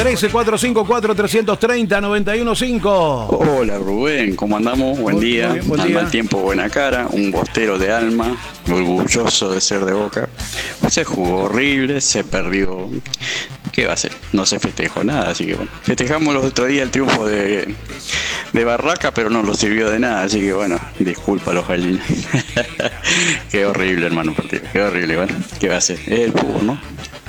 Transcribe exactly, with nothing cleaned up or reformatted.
trece, cuatrocientos cincuenta y cuatro, trescientos treinta, noventa y uno cinco. Hola Rubén, ¿cómo andamos? Buen Muy día. bien, buen Al día. mal tiempo, buena cara. Un bostero de alma, orgulloso de ser de Boca. Se jugó horrible, se perdió. ¿Qué va a hacer? No se festejó nada, así que bueno. Festejamos los otro día el triunfo de, de Barraca, pero no lo sirvió de nada, así que bueno, disculpa a los gallinas. Qué horrible, hermano, partido. Qué horrible, bueno. ¿Qué va a hacer? Es el fútbol, ¿no?